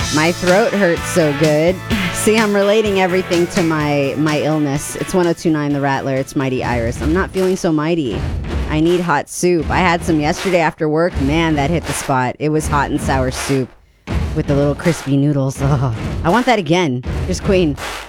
My throat hurts so good. See, I'm relating everything to my illness. It's 1029 The Rattler. It's Mighty Iris. I'm not feeling so mighty. I need hot soup. I had some yesterday after work. Man, that hit the spot. It was hot and sour soup with the little crispy noodles. Oh, I want that again. Here's Queen.